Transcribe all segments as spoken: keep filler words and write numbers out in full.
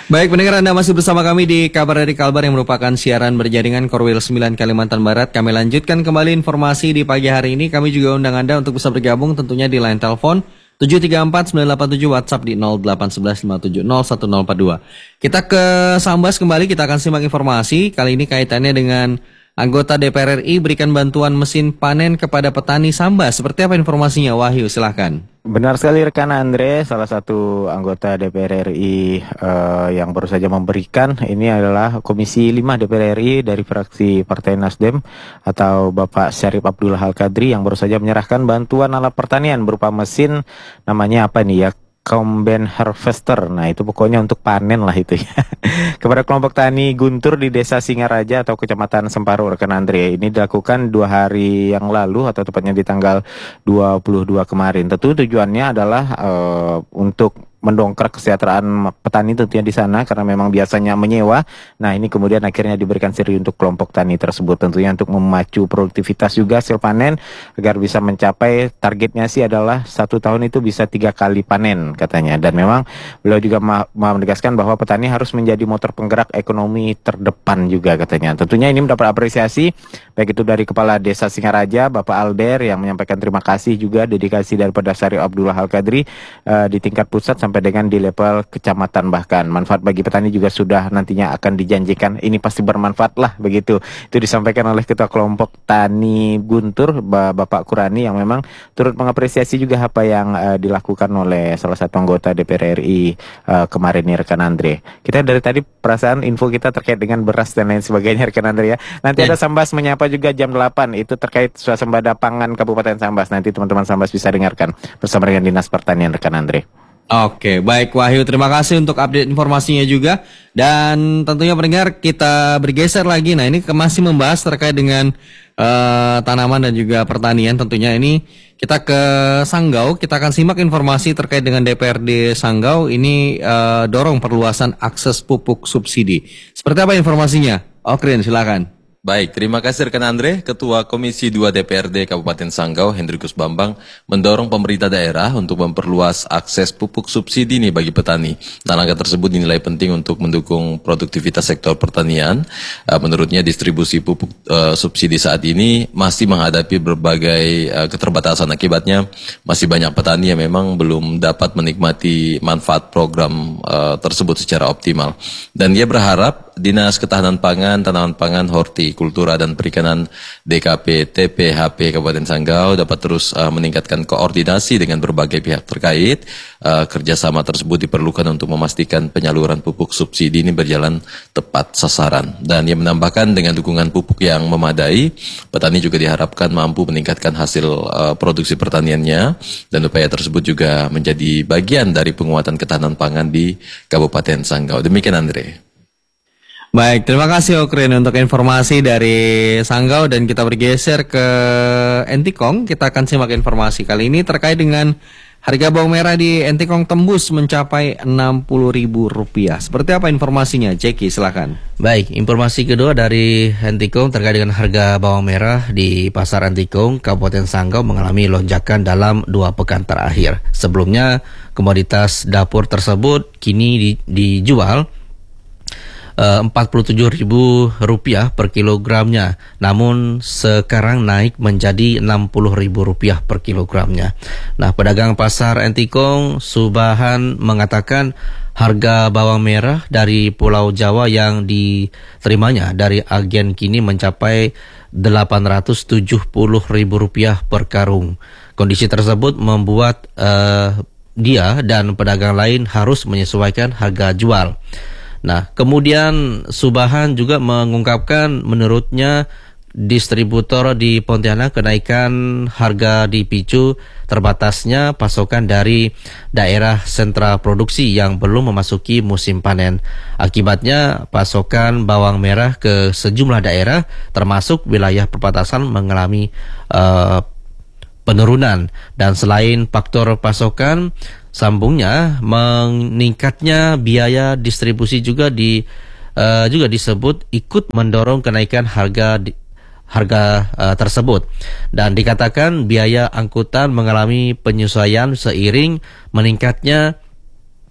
Baik, pendengar, Anda masih bersama kami di Kabar dari Kalbar yang merupakan siaran berjaringan Korwil sembilan Kalimantan Barat. Kami lanjutkan kembali informasi di pagi hari ini. Kami juga undang Anda untuk bisa bergabung tentunya di line telepon tujuh tiga empat sembilan delapan tujuh, WhatsApp di nol delapan satu satu lima tujuh nol satu nol empat dua. Kita ke Sambas kembali, kita akan simak informasi. Kali ini kaitannya dengan anggota D P R R I berikan bantuan mesin panen kepada petani Sambas. Seperti apa informasinya, Wahyu? Silahkan. Benar sekali rekan Andre, salah satu anggota D P R R I uh, yang baru saja memberikan, ini adalah Komisi lima D P R R I dari fraksi Partai Nasdem atau Bapak Syarif Abdullah Al-Kadri yang baru saja menyerahkan bantuan alat pertanian berupa mesin, namanya apa nih ya? Combine Harvester. Nah, itu pokoknya untuk panen lah itu ya. Kepada kelompok tani Guntur di Desa Singaraja atau Kecamatan Semparu, rekan Andre. Ini dilakukan dua hari yang lalu atau tepatnya di tanggal dua puluh dua kemarin. Tentu tujuannya adalah uh, untuk mendongkrak kesejahteraan petani tentunya di sana karena memang biasanya menyewa. Nah, ini kemudian akhirnya diberikan seri untuk kelompok tani tersebut, tentunya untuk memacu produktivitas juga hasil panen agar bisa mencapai targetnya sih adalah satu tahun itu bisa tiga kali panen katanya. Dan memang beliau juga ma- ma- menegaskan bahwa petani harus menjadi motor penggerak ekonomi terdepan juga katanya. Tentunya ini mendapat apresiasi baik itu dari Kepala Desa Singaraja Bapak Alder yang menyampaikan terima kasih juga dedikasi daripada Syarif Abdullah Al-Kadri uh, di tingkat pusat sampai dengan di level kecamatan. Bahkan manfaat bagi petani juga sudah nantinya akan dijanjikan, ini pasti bermanfaat lah begitu. Itu disampaikan oleh Ketua Kelompok Tani Guntur Bapak Kurani yang memang turut mengapresiasi juga apa yang uh, dilakukan oleh salah satu anggota D P R R I uh, kemarin nih rekan Andre. Kita dari tadi perasaan info kita terkait dengan beras dan lain sebagainya rekan Andre ya. Nanti yeah. ada Sambas menyapa juga jam delapan, itu terkait swasembada pangan Kabupaten Sambas. Nanti teman-teman Sambas bisa dengarkan bersama dengan Dinas Pertanian rekan Andre. Oke, baik Wahyu, terima kasih untuk update informasinya juga. Dan tentunya pendengar, kita bergeser lagi. Nah, ini masih membahas terkait dengan uh, tanaman dan juga pertanian. Tentunya ini kita ke Sanggau, kita akan simak informasi terkait dengan D P R D Sanggau. Ini uh, dorong perluasan akses pupuk subsidi. Seperti apa informasinya? Okrin, silakan. Baik, terima kasih rekan Andre. Ketua Komisi dua D P R D Kabupaten Sanggau, Hendrikus Bambang, mendorong pemerintah daerah untuk memperluas akses pupuk subsidi nih bagi petani. Dan langkah tersebut dinilai penting untuk mendukung produktivitas sektor pertanian. Uh, menurutnya distribusi pupuk uh, subsidi saat ini masih menghadapi berbagai uh, keterbatasan. Akibatnya masih banyak petani yang memang belum dapat menikmati manfaat program uh, tersebut secara optimal. Dan dia berharap Dinas Ketahanan Pangan, Tanaman Pangan, Hortikultura dan Perikanan D K P T P H P Kabupaten Sanggau dapat terus uh, meningkatkan koordinasi dengan berbagai pihak terkait. Uh, kerjasama tersebut diperlukan untuk memastikan penyaluran pupuk subsidi ini berjalan tepat sasaran. Dan ia menambahkan dengan dukungan pupuk yang memadai, petani juga diharapkan mampu meningkatkan hasil uh, produksi pertaniannya, dan upaya tersebut juga menjadi bagian dari penguatan ketahanan pangan di Kabupaten Sanggau. Demikian Andre. Baik, terima kasih Okrin untuk informasi dari Sanggau, dan kita bergeser ke Entikong. Kita akan simak informasi kali ini terkait dengan harga bawang merah di Entikong tembus mencapai enam puluh ribu rupiah. Seperti apa informasinya? Jeki, silakan. Baik, informasi kedua dari Entikong terkait dengan harga bawang merah di Pasar Entikong, Kabupaten Sanggau mengalami lonjakan dalam dua pekan terakhir. Sebelumnya, komoditas dapur tersebut kini di, dijual empat puluh tujuh ribu rupiah per kilogramnya, namun sekarang naik menjadi enam puluh ribu rupiah per kilogramnya. Nah, pedagang pasar Entikong Subahan mengatakan harga bawang merah dari Pulau Jawa yang diterimanya dari agen kini mencapai delapan ratus tujuh puluh ribu rupiah per karung. Kondisi tersebut membuat uh, dia dan pedagang lain harus menyesuaikan harga jual. Nah, kemudian Subahan juga mengungkapkan menurutnya distributor di Pontianak kenaikan harga dipicu terbatasnya pasokan dari daerah sentra produksi yang belum memasuki musim panen. Akibatnya pasokan bawang merah ke sejumlah daerah termasuk wilayah perbatasan mengalami uh, penurunan. Dan selain faktor pasokan, sambungnya meningkatnya biaya distribusi juga di uh, juga disebut ikut mendorong kenaikan harga di, harga uh, tersebut. Dan dikatakan biaya angkutan mengalami penyesuaian seiring meningkatnya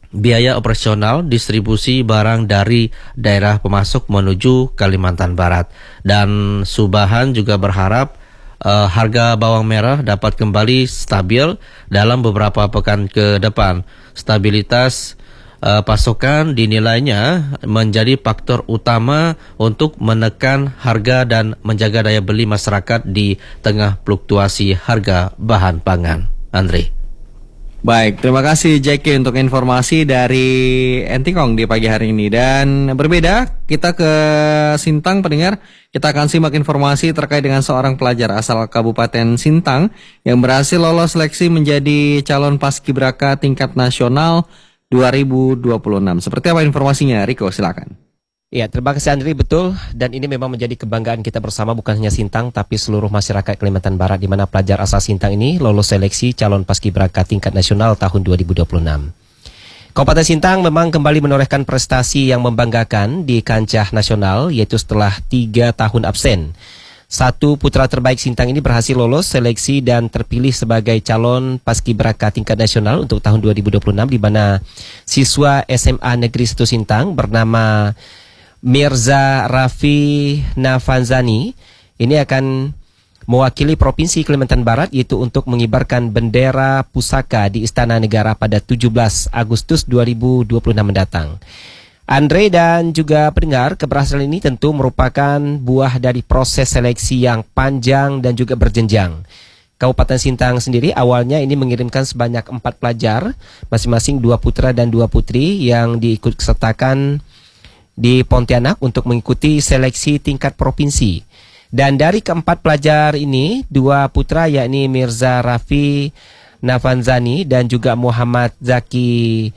biaya operasional distribusi barang dari daerah pemasok menuju Kalimantan Barat. Dan Subahan juga berharap uh, harga bawang merah dapat kembali stabil dalam beberapa pekan ke depan. Stabilitas uh, pasokan dinilainya menjadi faktor utama untuk menekan harga dan menjaga daya beli masyarakat di tengah fluktuasi harga bahan pangan. Andre. Baik, terima kasih Jackie untuk informasi dari Entikong di pagi hari ini. Dan berbeda, kita ke Sintang pendengar. Kita akan simak informasi terkait dengan seorang pelajar asal Kabupaten Sintang yang berhasil lolos seleksi menjadi calon paskibraka tingkat nasional dua ribu dua puluh enam. Seperti apa informasinya? Riko, silakan. Ya, terima kasih Andri, betul. Dan ini memang menjadi kebanggaan kita bersama, bukan hanya Sintang, tapi seluruh masyarakat Kalimantan Barat, di mana pelajar asal Sintang ini lolos seleksi calon paskibraka tingkat nasional tahun dua ribu dua puluh enam. Kabupaten Sintang memang kembali menorehkan prestasi yang membanggakan di kancah nasional, yaitu setelah tiga tahun absen. Satu putra terbaik Sintang ini berhasil lolos seleksi dan terpilih sebagai calon paskibraka tingkat nasional untuk tahun dua ribu dua puluh enam, di mana siswa S M A Negeri satu Sintang bernama Mirza Rafi Nafanzani ini akan mewakili Provinsi Kalimantan Barat, yaitu untuk mengibarkan bendera pusaka di Istana Negara pada tujuh belas Agustus dua ribu dua puluh enam mendatang. Andre dan juga pendengar, keberhasilan ini tentu merupakan buah dari proses seleksi yang panjang dan juga berjenjang. Kabupaten Sintang sendiri awalnya ini mengirimkan sebanyak empat pelajar, masing-masing dua putra dan dua putri yang diikut sertakan di Pontianak untuk mengikuti seleksi tingkat provinsi. Dan dari keempat pelajar ini, dua putra yakni Mirza Rafi Nafanzani dan juga Muhammad Zaki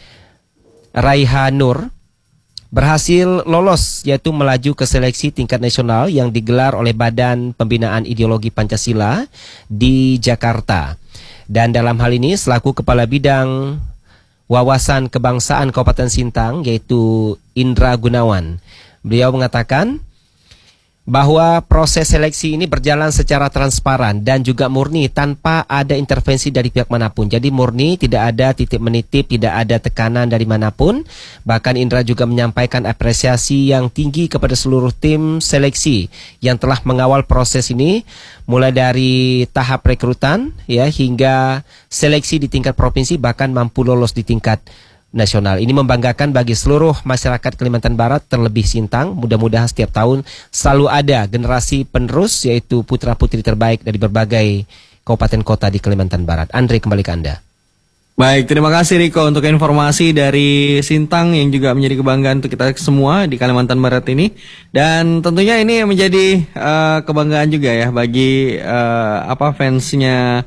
Raihanur berhasil lolos, yaitu melaju ke seleksi tingkat nasional yang digelar oleh Badan Pembinaan Ideologi Pancasila di Jakarta. Dan dalam hal ini selaku Kepala Bidang Wawasan Kebangsaan Kabupaten Sintang, yaitu Indra Gunawan, beliau mengatakan bahwa proses seleksi ini berjalan secara transparan dan juga murni tanpa ada intervensi dari pihak manapun. Jadi murni, tidak ada titik menitip, tidak ada tekanan dari manapun. Bahkan Indra juga menyampaikan apresiasi yang tinggi kepada seluruh tim seleksi yang telah mengawal proses ini, mulai dari tahap rekrutan ya hingga seleksi di tingkat provinsi, bahkan mampu lolos di tingkat nasional. Ini membanggakan bagi seluruh masyarakat Kalimantan Barat, terlebih Sintang. Mudah-mudahan setiap tahun selalu ada generasi penerus, yaitu putra-putri terbaik dari berbagai kabupaten kota di Kalimantan Barat. Andre, kembali ke Anda. Baik, terima kasih Riko untuk informasi dari Sintang yang juga menjadi kebanggaan untuk kita semua di Kalimantan Barat ini. Dan tentunya ini menjadi uh, kebanggaan juga ya bagi uh, apa fansnya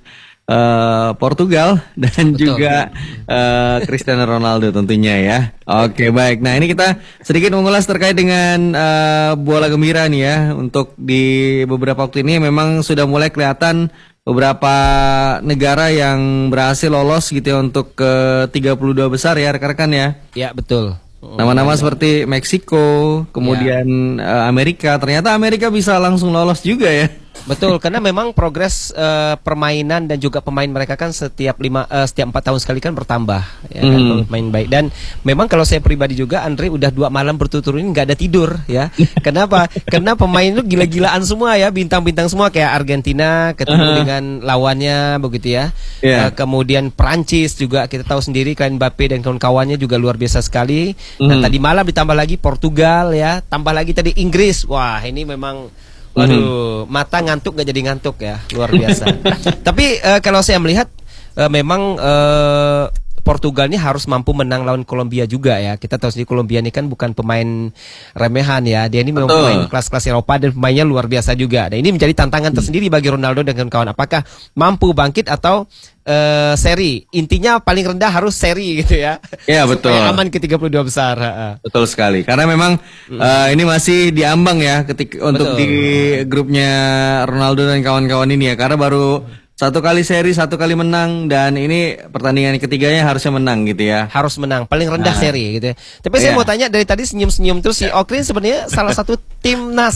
Uh, Portugal dan Betul. juga uh, Cristiano Ronaldo tentunya ya. Oke, baik. Nah, ini kita sedikit mengulas terkait dengan uh, bola gembira nih ya. Untuk di beberapa waktu ini memang sudah mulai kelihatan beberapa negara yang berhasil lolos gitu ya untuk ke tiga puluh dua besar ya rekan-rekan ya. Ya, betul. Nama-nama ya, seperti Meksiko, kemudian ya. uh, Amerika. Ternyata Amerika bisa langsung lolos juga ya. Betul, karena memang progres uh, permainan dan juga pemain mereka kan setiap lima uh, setiap empat tahun sekali kan bertambah, ya kan, mm. pemain baik. Dan memang kalau saya pribadi juga, Andre, udah dua malam berturut-turut ini nggak ada tidur ya. Kenapa? Karena pemain itu gila-gilaan semua ya, bintang-bintang semua, kayak Argentina ketemu uh-huh. dengan lawannya begitu ya. Yeah. Uh, kemudian Prancis juga kita tahu sendiri kan, Mbappe dan kawan-kawannya juga luar biasa sekali. Mm. Dan tadi malam ditambah lagi Portugal ya, tambah lagi tadi Inggris. Wah, ini memang waduh, mata ngantuk gak jadi ngantuk ya, luar biasa. Tapi uh, kalau saya melihat uh, memang uh, Portugal ini harus mampu menang lawan Kolombia juga ya. Kita tahu sendiri Kolombia ini kan bukan pemain remehan ya. Dia ini memang Betul. pemain kelas-kelas Eropa dan pemainnya luar biasa juga. Dan ini menjadi tantangan tersendiri bagi Ronaldo dan kawan. Apakah mampu bangkit atau uh, seri? Intinya paling rendah harus seri gitu ya. Iya, betul. Supaya aman ke tiga puluh dua besar. Betul sekali. Karena memang hmm. uh, ini masih diambang ya ketika untuk di grupnya Ronaldo dan kawan-kawan ini ya. Karena baru satu kali seri, satu kali menang, dan ini pertandingan ketiganya harusnya menang gitu ya. Harus menang, paling rendah nah. seri gitu ya. Tapi yeah. saya mau tanya, dari tadi senyum-senyum terus si Okrin sebenarnya salah satu timnas